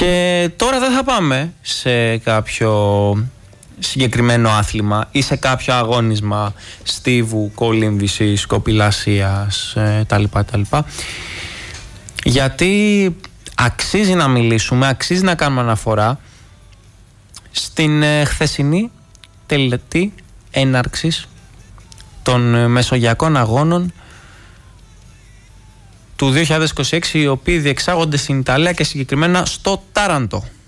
Και τώρα δεν θα πάμε σε κάποιο συγκεκριμένο άθλημα ή σε κάποιο αγώνισμα στίβου, κολύμβησης, κοπηλασίας τα λοιπά, γιατί αξίζει να μιλήσουμε, αξίζει να κάνουμε αναφορά στην χθεσινή τελετή έναρξης των Μεσογειακών Αγώνων του 2026, οι οποίοι διεξάγονται στην Ιταλία και συγκεκριμένα στο Τάραντο.